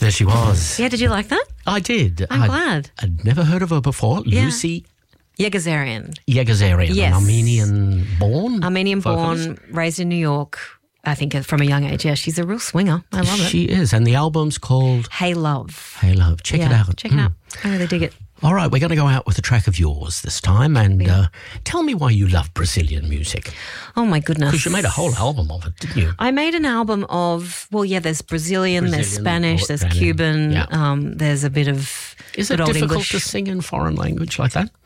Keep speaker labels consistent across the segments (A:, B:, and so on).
A: There she was.
B: Yeah, did you like that?
A: I did.
B: I'm glad.
A: I'd never heard of her before.
B: Yeah.
A: Lucy
B: Yegazarian.
A: Yegazarian,
B: Yes.
A: an Armenian-born
B: Armenian-born, raised in New York, I think from a young age. Yeah, she's a real swinger. I love it.
A: She is, and the album's called
B: Hey Love.
A: Hey Love. Check it out.
B: Check it out. I really dig it.
A: All right, we're going to go out with a track of yours this time, and tell me why you love Brazilian music.
B: Oh, my goodness.
A: Because you made a whole album of it, didn't you?
B: I made an album of, there's Brazilian, there's Spanish, there's
A: Spanish,
B: Cuban,
A: yeah.
B: There's a bit of
A: Is it
B: good old
A: difficult
B: English.
A: to sing in foreign language like that?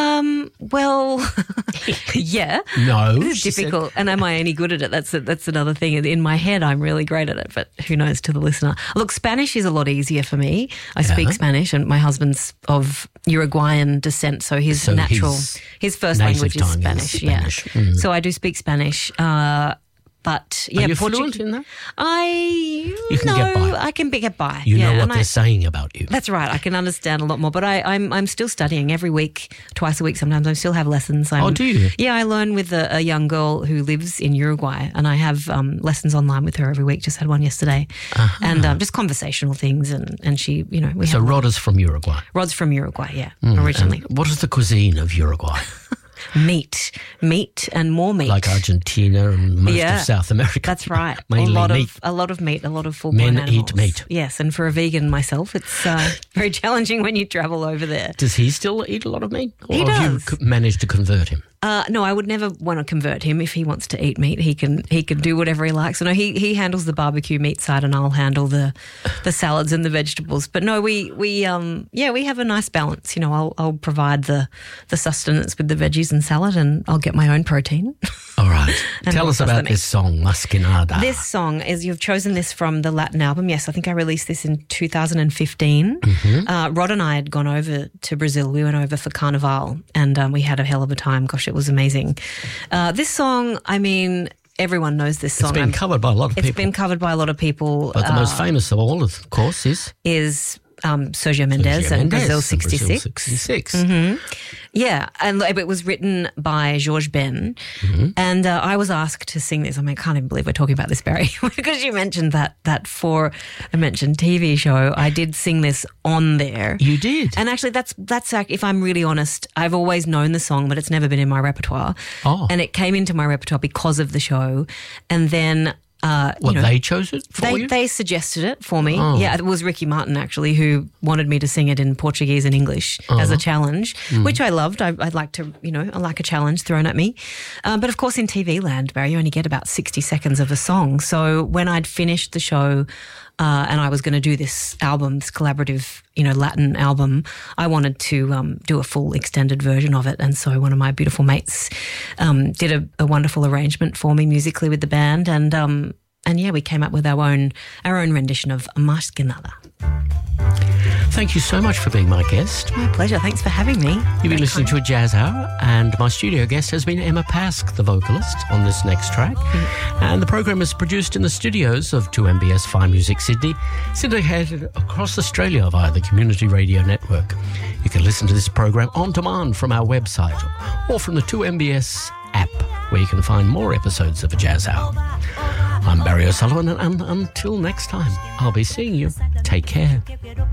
B: Yeah.
A: No.
B: It's difficult. And am I any good at it? That's another thing. In my head, I'm really great at it, but who knows to the listener. Look, Spanish is a lot easier for me. I speak Spanish, and my husband's of Uruguayan descent, so his first language is Spanish. Yeah.
A: Mm.
B: So I do speak Spanish. But yeah,
A: Are you fluent in that?
B: You
A: can get by.
B: I can get by.
A: You know what they're saying about you.
B: That's right. I can understand a lot more. But I'm still studying every week, twice a week. Sometimes I still have lessons.
A: Do you?
B: Yeah, I learn with a young girl who lives in Uruguay, and I have lessons online with her every week. Just had one yesterday, and just conversational things. And she,
A: So Rod is from Uruguay.
B: Rod's from Uruguay, yeah, originally.
A: And what is the cuisine of Uruguay?
B: Meat and more meat.
A: Like Argentina and most of South America.
B: That's right.
A: Mainly meat.
B: A lot of meat, a lot of full-blown animals.
A: Men eat meat.
B: Yes, and for a vegan myself, it's very challenging when you travel over there.
A: Does he still eat a lot of meat? Or
B: He
A: have
B: does.
A: you managed to convert him?
B: No, I would never want to convert him. If he wants to eat meat, he can do whatever he likes. So no, he handles the barbecue meat side, and I'll handle the salads and the vegetables. But no, we have a nice balance. I'll provide the sustenance with the veggies and salad, and I'll get my own protein.
A: All right. Tell us about this song, Masquinada.
B: This song is, you've chosen this from the Latin album. Yes, I think I released this in 2015. Rod and I had gone over to Brazil. We went over for Carnival, and we had a hell of a time. Gosh, it was amazing. This song, everyone knows this song.
A: It's been covered by a lot of people.
B: It's been covered by a lot of people.
A: But the most famous of all, of course, is
B: Sergio Mendes and Brazil 66.
A: Brazil 66.
B: Mm-hmm. Yeah, and it was written by George Ben, and I was asked to sing this. I can't even believe we're talking about this, Barry, because you mentioned that for a mentioned TV show. I did sing this on there.
A: You did?
B: And actually, that's if I'm really honest, I've always known the song, but it's never been in my repertoire.
A: Oh.
B: And it came into my repertoire because of the show, and then...
A: they chose it for you?
B: They suggested it for me.
A: Oh.
B: Yeah, it was Ricky Martin, actually, who wanted me to sing it in Portuguese and English as a challenge, which I loved. I'd like to, I like a challenge thrown at me. But of course, in TV land, Barry, you only get about 60 seconds of a song. So when I'd finished the show and I was going to do this album, this collaborative, Latin album, I wanted to do a full extended version of it. And so one of my beautiful mates did a wonderful arrangement for me musically with the band, and yeah, we came up with our own rendition of Masquinada.
A: Thank you so much for being my guest.
B: My pleasure. Thanks for having me.
A: You've been listening to A Jazz Hour, and my studio guest has been Emma Pask, the vocalist, on this next track. And the program is produced in the studios of 2MBS Fine Music Sydney, syndicated across Australia via the Community Radio Network. You can listen to this program on demand from our website or from the 2MBS app, where you can find more episodes of A Jazz Hour. I'm Barry O'Sullivan, and until next time, I'll be seeing you. Take care.